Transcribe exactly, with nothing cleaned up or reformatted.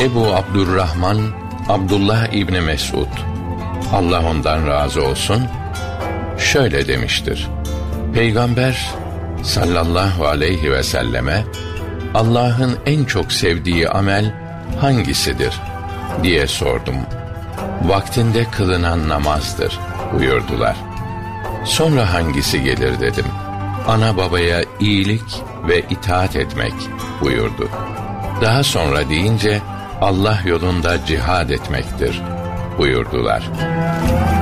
Ebu Abdurrahman Abdullah İbni Mesud, Allah ondan razı olsun, şöyle demiştir: Peygamber sallallahu aleyhi ve selleme Allah'ın en çok sevdiği amel hangisidir diye sordum. Vaktinde kılınan namazdır buyurdular. Sonra hangisi gelir dedim. Ana babaya iyilik ve itaat etmek buyurdu. Daha sonra deyince Allah yolunda cihad etmektir buyurdular.